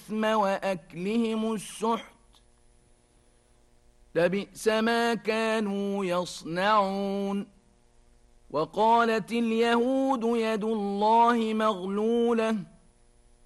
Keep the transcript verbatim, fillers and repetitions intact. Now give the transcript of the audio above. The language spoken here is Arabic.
الإثم وأكلهم السحت لبئس ما كانوا يصنعون. وقالت اليهود يد الله مغلولة